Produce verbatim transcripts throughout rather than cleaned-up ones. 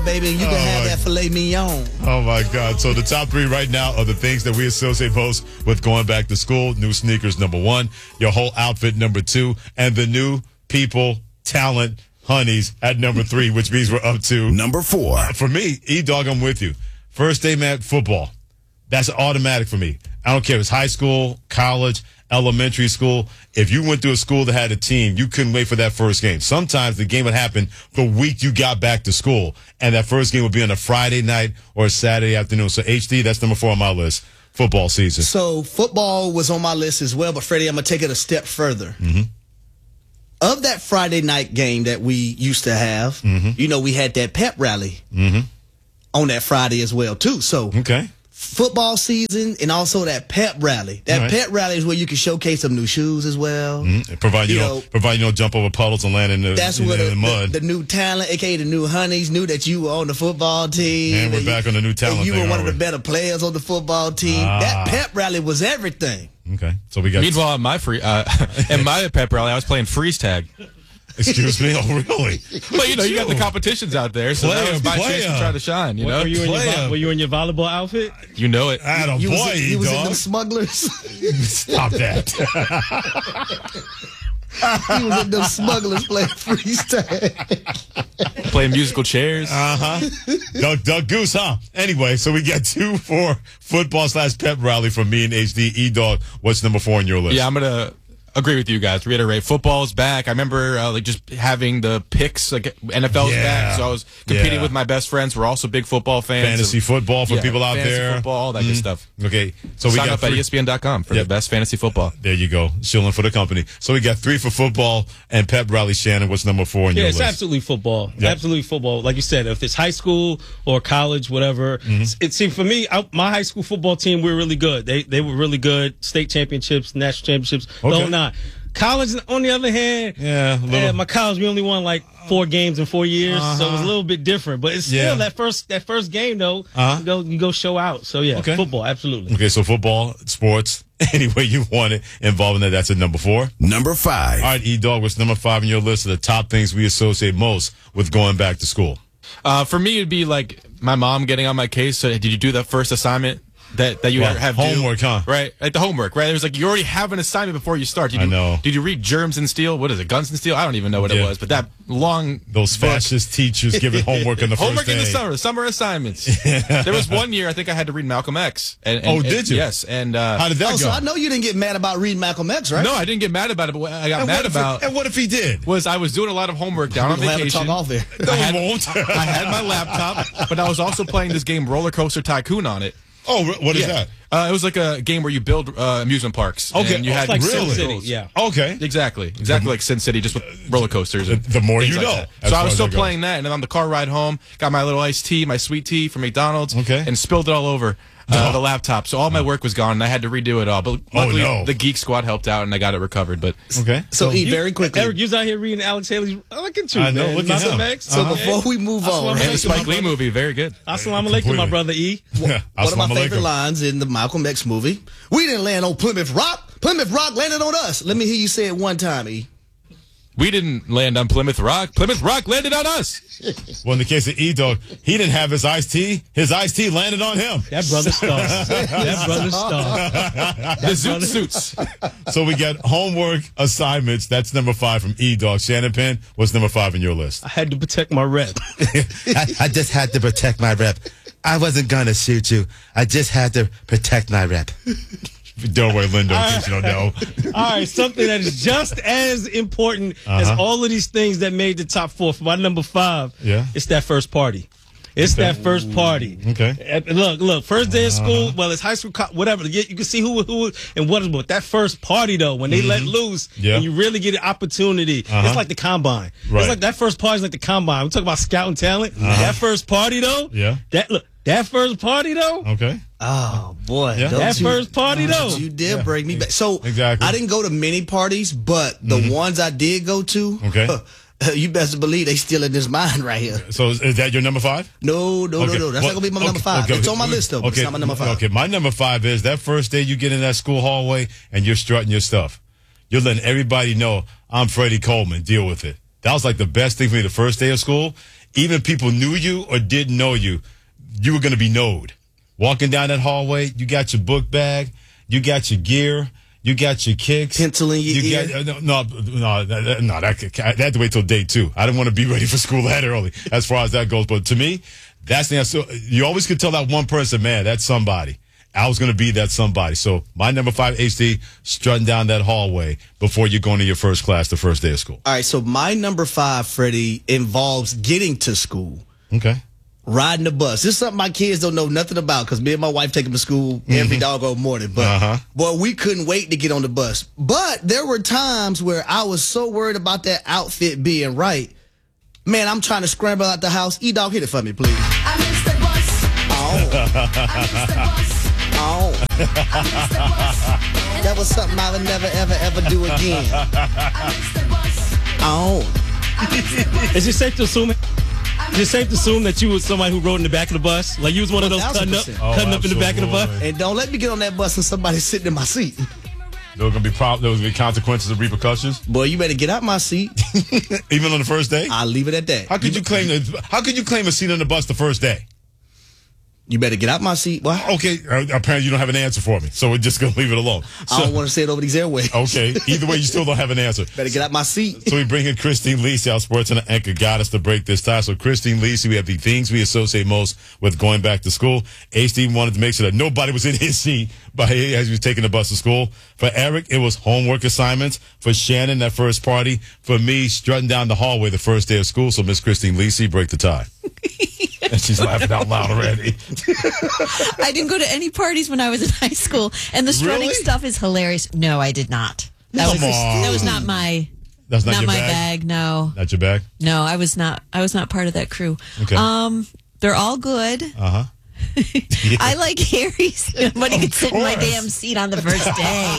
baby, and you can Oh, have my- that filet mignon. Oh, my God. So the top three right now are the things that we associate most with going back to school. New sneakers, number one. Your whole outfit, number two. And the new people, talent, honeys at number three, which means we're up to number four. For me, E-Dog, I'm with you. First day, man, football. That's automatic for me. I don't care if it's high school, college, elementary school. If you went to a school that had a team, you couldn't wait for that first game. Sometimes the game would happen the week you got back to school, and that first game would be on a Friday night or a Saturday afternoon. So, H D, that's number four on my list. Football season. So football was on my list as well, but Freddie, I'm going to take it a step further. Mm-hmm. Of that Friday night game that we used to have, mm-hmm. you know, we had that pep rally mm-hmm. on that Friday as well, too. So okay. football season and also that pep rally. That right. pep rally is where you can showcase some new shoes as well. Mm-hmm. Provide you, you know, know, provide you don't jump over puddles and land in the, that's in where the, the, the mud. The, the new talent, aka the new honeys, knew that you were on the football team. And we're and back you, on the new talent You thing, were one of we? the better players on the football team. Ah. That pep rally was everything. Okay, so we got. Meanwhile, in my free, uh, in my pep rally, I was playing freeze tag. Excuse me? Oh, really? But, you know, you got the competitions out there, so Player, that was my chance to player. try to shine, you What, know? were, you in your, Player. vo- were you in your volleyball outfit? You know it. I don't You boy, was, in, you was in dog. them smugglers. Stop that. He was in them smugglers playing freeze tag. Playing musical chairs. Uh-huh. Duck, duck, goose, huh? Anyway, so we got two for football slash pep rally from me and H D. E-Dog, what's number four on your list? Yeah, I'm going to agree with you guys. Reiterate, football's back. I remember uh, like just having the picks, like N F L's Yeah. back, so I was competing Yeah. with my best friends. We're also big football fans. Fantasy football for Yeah, people out fantasy there. football, all that good stuff. Okay, so we Sign got up at three. E S P N dot com for Yep. the best fantasy football. There you go. Shilling for the company. So we got three for football and pep rally. Shannon, what's number four on Yeah, your it's list? absolutely football. Yep. Absolutely football. Like you said, if it's high school or college, whatever. Mm-hmm. It seemed for me, I, my high school football team, we were really good. They they were really good. State championships, national championships, the Okay. whole nine. College, on the other hand, Yeah, a little- yeah, my college, we only won like four games in four years, so it was a little bit different. But it's still Yeah. that first that first game though. Uh-huh. You go you go show out. So yeah, Okay. football, absolutely. Okay, so football, sports, any way you want it involving that, that's at number four. Number five. All right, E-Dog, what's number five on your list of the top things we associate most with going back to school? Uh, for me, it'd be like my mom getting on my case. So, did you do that first assignment that, that you Well, have homework, due? huh? Right, like the homework. Right, it was like you already have an assignment before you start. Did I you, know. Did you read Germs and Steel? What is it? Guns and Steel? I don't even know what Yeah. it was. But that long Those book- fascist teachers giving homework on the homework first day. in the summer, summer assignments. There was one year I think I had to read Malcolm X. And, and, Oh, did and- you? Yes, and uh, How did that Oh, go? so I know you didn't get mad about reading Malcolm X, right? no, I didn't get mad about it. But what I got and, mad what if, about and what if he did? was I was doing a lot of homework down on We'll have to vacation. talk off there. No, I had, he won't. I had my laptop, but I was also playing this game Roller Coaster Tycoon on it. Oh, what is Yeah. that? Uh, it was like a game where you build uh, amusement parks. Okay. and you Oh, had Like Really? Sin City, yeah. Okay. Exactly, exactly like Sin City, just with roller coasters. And The- the more things you like know, that. as So far I was as still that goes. playing that, and then on the car ride home, got my little iced tea, my sweet tea from McDonald's, Okay. and spilled it all over uh, Oh. the laptop. So all my work was gone, and I had to redo it all. But luckily, no. the Geek Squad helped out, and I got it recovered. But Okay. So, E, You- very quickly. Eric, you was out here reading Alex Haley's. Look at you, I know, man. look at Malcolm him. X. so Uh-huh. before we move on, Assalamu and the alaikum, Spike my Lee brother. movie, very good. Assalamu alaikum, Completely. my brother E. one of my Assalamu favorite alaikum. lines in the Malcolm X movie. We didn't land on Plymouth Rock. Plymouth Rock landed on us. Let me hear you say it one time, E. We didn't land on Plymouth Rock. Plymouth Rock landed on us. Well, in the case of E-Dog, he didn't have his iced tea. His iced tea landed on him. That brother star. that brother star. The Zoot Suits. So we got homework assignments. That's number five from E-Dog. Shannon Penn, what's number five on your list? I had to protect my rep. I, I just had to protect my rep. I wasn't gonna shoot you. I just had to protect my rep. Delaware Lindo, in case you don't know. All right, something that is just as important as Uh-huh. all of these things that made the top four. For my number five, Yeah. it's that first party. It's that first party. Okay. And look, look, first day of school, well, it's high school, co- whatever. You, you can see who, who, and what is what. That first party, though, when they let loose, Yeah. and you really get an opportunity, Uh-huh. it's like the combine. Right. It's like that first party is like the combine. We talk about scouting talent. That first party, though, Yeah. that look, that first party, though, Okay. Oh boy, Yeah. don't that you- first party, though. You did bring me back. So Exactly. I didn't go to many parties, but the ones I did go to, Okay. you best believe they still in this mind right here. So is, is that your number five? No, no, Okay. no, no. That's Well, not gonna be my okay, number five. okay, It's okay. on my list though, but Okay. it's not my number five. Okay, my number five is that first day you get in that school hallway and you're strutting your stuff. You're letting everybody know I'm Freddie Coleman. Deal with it. That was like the best thing for me the first day of school. even if people knew you or didn't know you, you were going to be knowed. Walking down that hallway, you got your book bag, you got your gear, you got your kicks. Pencil in your you ear. Got, no, no, no, no, that, I had to wait till day two. I didn't want to be ready for school that early as far as that goes. But to me, that's the answer. So you always could tell that one person, man, that's somebody. I was going to be that somebody. So my number five, H D, strutting down that hallway before you're going to your first class the first day of school. All right, so my number five, Freddie, involves getting to school. Okay. Riding the bus. This is something my kids don't know nothing about because me and my wife take them to school every doggone morning. But, Uh-huh. boy, we couldn't wait to get on the bus. But there were times where I was so worried about that outfit being right. Man, I'm trying to scramble out the house. E-Dog, hit it for me, please. I missed the bus. Oh, I missed the bus. oh. I missed the bus. That was something I would never, ever, ever do again. I missed the bus. Oh. Is it safe to assume? Is it safe to assume that you was somebody who rode in the back of the bus? Like you was one of those cutting up, one thousand percent. cutting up in the back of the bus? absolutely. And don't let me get on that bus and somebody's sitting in my seat. There were going to be prob- there was going to be consequences and repercussions, Boy, you better get out my seat. even on the first day. I'll leave it at that. How could you claim the, How could you claim a seat on the bus the first day? You better get out my seat. Boy. Okay, uh, apparently you don't have an answer for me, so we're just going to leave it alone. I So, don't want to say it over these airways. okay, either way, you still don't have an answer. Better get out my seat. So we bring in Christine Lisi, our sports and anchor goddess, to break this tie. So Christine Lisi, we have the things we associate most with going back to school. H D wanted to make sure that nobody was in his seat by as he was taking the bus to school. For Eric, it was homework assignments. For Shannon, that first party. For me, strutting down the hallway the first day of school. So Miss Christine Lisi, break the tie. And she's laughing out loud already. I didn't go to any parties when I was in high school, and the strutting Really? stuff is hilarious. No, I did not. That Come was on. that was not my That's not, not your my bag? bag. No, Not your bag? no, I was not. I was not part of that crew. Okay. Um, they're all good. Uh-huh. I like Harry's. Nobody could sit in my course. damn seat on the first day.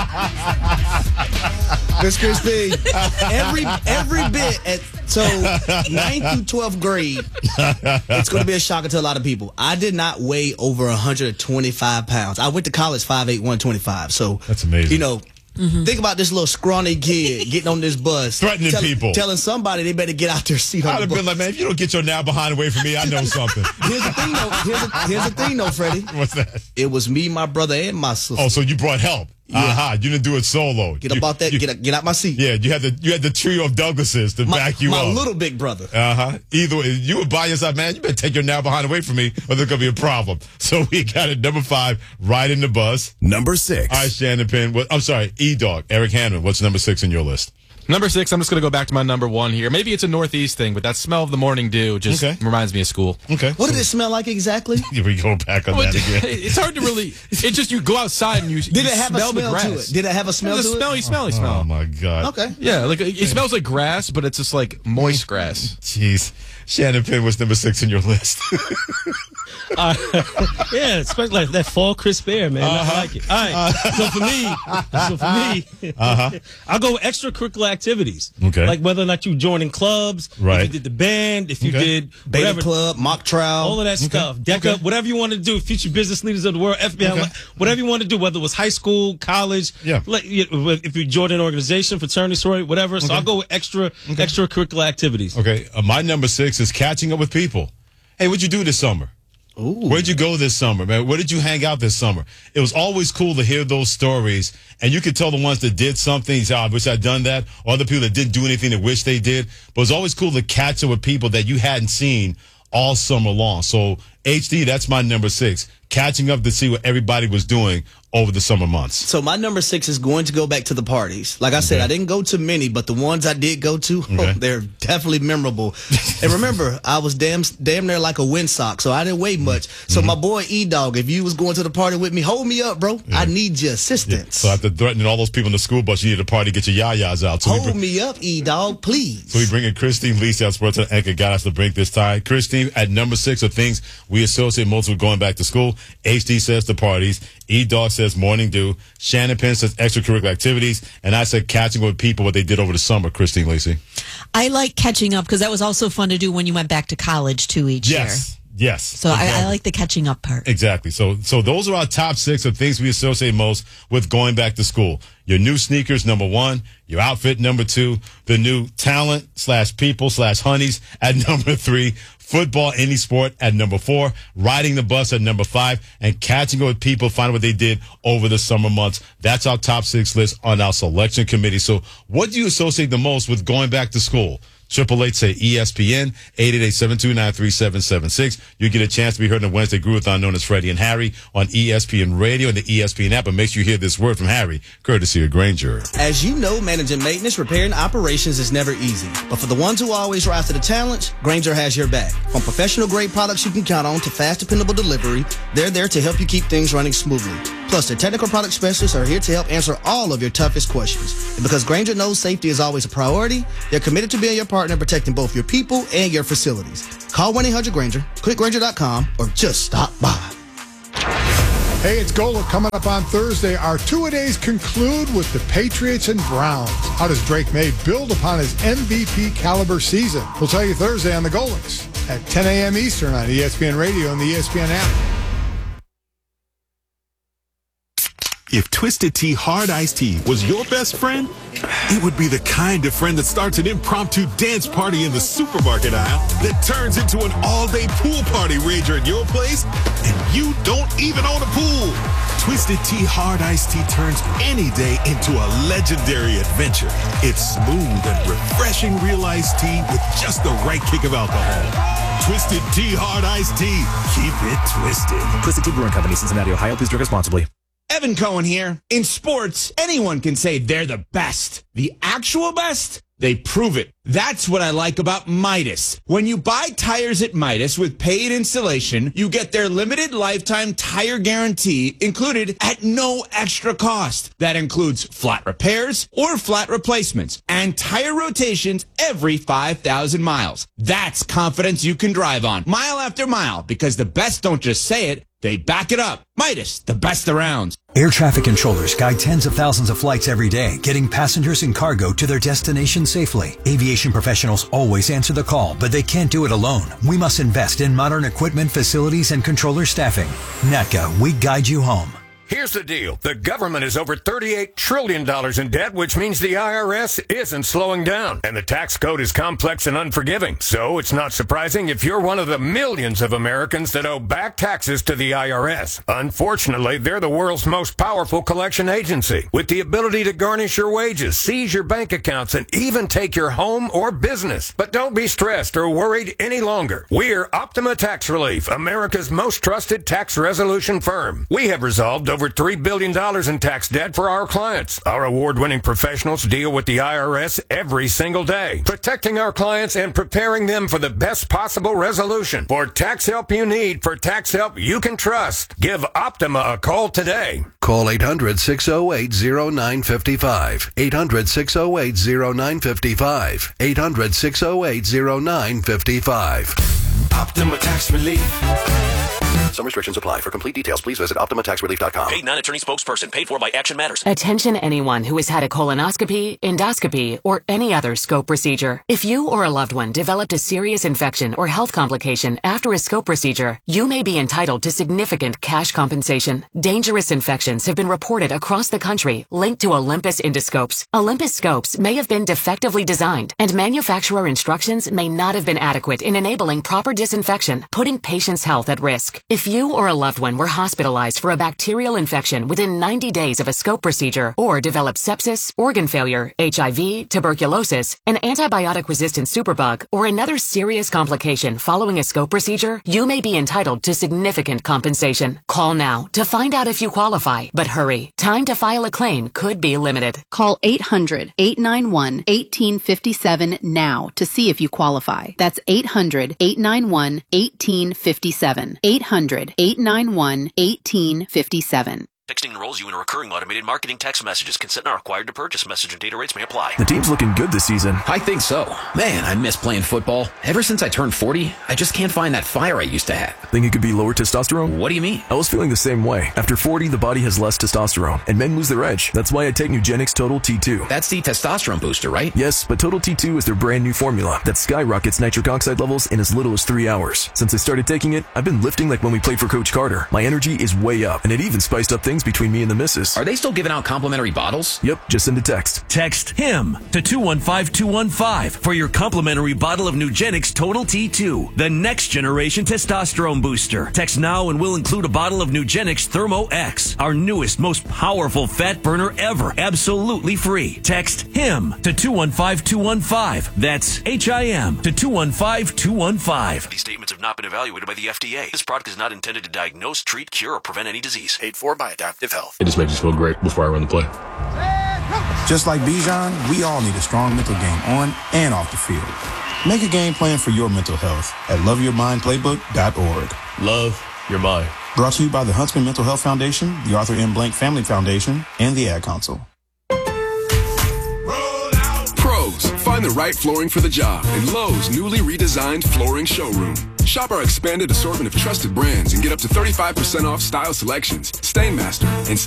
Miss Christine, every every bit at so ninth through twelfth grade, it's going to be a shocker to a lot of people. I did not weigh over one hundred twenty-five pounds. I went to college five eight, one twenty-five. So That's amazing. You know, think about this little scrawny kid getting on this bus, Threatening tell- people. telling somebody they better get out their seat. I'd On the have bus. been like, man, if you don't get your now behind away from me, I know something. Here's the thing, though. Here's the, here's the thing, though, Freddie. What's that? It was me, my brother, and my sister. Oh, so you brought help. Aha, you didn't do it solo. Get You- up out that. you- Get, get out my seat. Yeah, you had the you had the trio of Douglases to my, back you my up. little big brother. Uh huh. Either way, you were by yourself, man. You better take your now behind away from me, or there's gonna be a problem. So we got it. Number five, riding the bus. Number six. All right, Shannon Penn. What, I'm sorry, E Dog, Eric Hanman. What's number six in your list? Number six, I'm just going to go back to my number one here. Maybe it's a Northeast thing, but that smell of the morning dew just Okay. reminds me of school. Okay. What did it smell like exactly? Here we go back on Well, that again. It's hard to really. It's just you go outside and you, Did you it have a smell the smell grass. to it? Did it have a smell It's to a it? smelly, smelly smell. Oh my God. Okay. Yeah, like it smells like grass, but it's just like moist grass. Jeez. Shannon Penn was number six in your list. Uh, yeah, especially like that fall crisp air, man. Uh-huh. I like it. All right. So for me, so for me, Uh-huh. I'll go with extracurricular activities. Okay. Like whether or not you joining clubs, Right. if you did the band, if you Okay. did Beta whatever, club, mock trial. all of that stuff. Deck Okay. up, whatever you want to do. Future business leaders of the world, F B I, Okay. whatever you want to do. Whether it was high school, college, Yeah. like, you- if you joined an organization, fraternity, sorority, whatever. So I'll go with extra extracurricular activities. Okay. Uh, my number six is catching up with people. Hey, what'd you do this summer? Where'd you go this summer, man? Where did you hang out this summer? It was always cool to hear those stories, and you could tell the ones that did something, you say, oh, I wish I'd done that, or the people that didn't do anything that wish they did. But it was always cool to catch up with people that you hadn't seen all summer long. So, H D, that's my number six. Catching up to see what everybody was doing over the summer months. So my number six is going to go back to the parties. Like I said, Okay. I didn't go to many, but the ones I did go to, Okay. they're definitely memorable. And remember, I was damn damn near like a windsock, so I didn't weigh much. So Mm-hmm. my boy E Dog, if you was going to the party with me, hold me up, bro. I need your assistance. So after threatening all those people in the school bus, you need a party to get your yayas out. So we hold bring- me up, E Dog, please. So we bring in Christine Lisi, our sports anchor, got us to break this tie. Christine, at number six of things we associate most with going back to school. H D says the parties. E-Dog says morning dew. Shannon Penn says extracurricular activities. And I said catching up with people, what they did over the summer, Christine Lisi. I like catching up because that was also fun to do when you went back to college too each Yes. Yes. So I, I like the catching up part. Exactly. So, so those are our top six of things we associate most with going back to school. Your new sneakers, number one. Your outfit, number two. The new talent slash people slash honeys at number three. Football, any sport at number four. Riding the bus at number five. And catching up with people, finding what they did over the summer months. That's our top six list on our selection committee. So what do you associate the most with going back to school? Triple eight say E S P N, eight eight eight, seven two nine, three seven seven six. You get a chance to be heard on the Wednesday Groovathon known as Freddie and Harry on E S P N Radio and the E S P N app. And make sure you hear this word from Harry, courtesy of Granger. As you know, managing maintenance, repair, and operations is never easy. But for the ones who always rise to the challenge, Granger has your back. From professional-grade products you can count on to fast, dependable delivery, they're there to help you keep things running smoothly. Plus, their technical product specialists are here to help answer all of your toughest questions. And because Granger knows safety is always a priority, they're committed to being your partner, protecting both your people and your facilities. Call one eight hundred Granger, click Granger dot com, or just stop by. Hey, it's Gola coming up on Thursday. Our two-a-days conclude with the Patriots and Browns. How does Drake May build upon his M V P caliber season? We'll tell you Thursday on the Golics at ten a.m. Eastern on E S P N Radio and the E S P N app. If Twisted Tea Hard Iced Tea was your best friend, it would be the kind of friend that starts an impromptu dance party in the supermarket aisle that turns into an all-day pool party rager at your place, and you don't even own a pool. Twisted Tea Hard Iced Tea turns any day into a legendary adventure. It's smooth and refreshing real iced tea with just the right kick of alcohol. Twisted Tea Hard Iced Tea. Keep it twisted. Twisted Tea Brewing Company, Cincinnati, Ohio. Please drink responsibly. Evan Cohen here. In sports, anyone can say they're the best. The actual best? They prove it. That's what I like about Midas. When you buy tires at Midas with paid installation, you get their limited lifetime tire guarantee included at no extra cost. That includes flat repairs or flat replacements and tire rotations every five thousand miles. That's confidence you can drive on mile after mile, because the best don't just say it, they back it up. Midas, the best around. Air traffic controllers guide tens of thousands of flights every day, getting passengers and cargo to their destination safely. Aviation professionals always answer the call, but they can't do it alone. We must invest in modern equipment, facilities, and controller staffing. NATCA, we guide you home. Here's the deal. The government is over thirty-eight trillion dollars in debt, which means the I R S isn't slowing down. And the tax code is complex and unforgiving. So it's not surprising if you're one of the millions of Americans that owe back taxes to the I R S. Unfortunately, they're the world's most powerful collection agency, with the ability to garnish your wages, seize your bank accounts, and even take your home or business. But don't be stressed or worried any longer. We're Optima Tax Relief, America's most trusted tax resolution firm. We have resolved over three billion dollars in tax debt for our clients. Our award-winning professionals deal with the I R S every single day, protecting our clients and preparing them for the best possible resolution. For tax help you need, for tax help you can trust, give Optima a call today. Call eight hundred, six oh eight, oh nine five five. eight hundred, six oh eight, oh nine five five. eight hundred, six oh eight, oh nine five five. Optima Tax Relief. Some restrictions apply. For complete details, please visit Optima Tax Relief dot com. Paid non-attorney spokesperson. Paid for by Action Matters. Attention anyone who has had a colonoscopy, endoscopy, or any other scope procedure. If you or a loved one developed a serious infection or health complication after a scope procedure, you may be entitled to significant cash compensation. Dangerous infections have been reported across the country linked to Olympus endoscopes. Olympus scopes may have been defectively designed, and manufacturer instructions may not have been adequate in enabling proper disinfection, putting patients' health at risk. If you or a loved one were hospitalized for a bacterial infection within ninety days of a scope procedure, or developed sepsis, organ failure, H I V, tuberculosis, an antibiotic-resistant superbug, or another serious complication following a scope procedure, you may be entitled to significant compensation. Call now to find out if you qualify, but hurry. Time to file a claim could be limited. Call eight hundred, eight nine one, one eight five seven now to see if you qualify. That's eight hundred, eight nine one, one eight five seven. eight hundred, eight nine one, one eight five seven. Texting enrolls you in recurring automated marketing text messages. Consent not required to purchase. Message and data rates may apply. The team's looking good this season. I think so. Man, I miss playing football. Ever since I turned forty, I just can't find that fire I used to have. Think it could be lower testosterone? What do you mean? I was feeling the same way. After forty, the body has less testosterone, and men lose their edge. That's why I take Nugenix Total T two. That's the testosterone booster, right? Yes, but Total T two is their brand new formula that skyrockets nitric oxide levels in as little as three hours. Since I started taking it, I've been lifting like when we played for Coach Carter. My energy is way up, and it even spiced up things between me and the missus. Are they still giving out complimentary bottles? Yep, just send a text. Text HIM to two one five two one five for your complimentary bottle of Nugenix Total T two, the next generation testosterone booster. Text now and we'll include a bottle of Nugenix Thermo X, our newest, most powerful fat burner ever, absolutely free. Text HIM to two one five two one five. That's H I M to two one five two one five. These statements have not been evaluated by the F D A. This product is not intended to diagnose, treat, cure, or prevent any disease. Paid for by Adaptive Health. It just makes us feel great before I run the play. Just like Bijan, we all need a strong mental game on and off the field. Make a game plan for your mental health at love your mind playbook dot org. Love your mind. Brought to you by the Huntsman Mental Health Foundation, the Arthur M. Blank Family Foundation, and the Ad Council. Pros, find the right flooring for the job in Lowe's newly redesigned flooring showroom. Shop our expanded assortment of trusted brands and get up to thirty-five percent off style selections, Stainmaster, and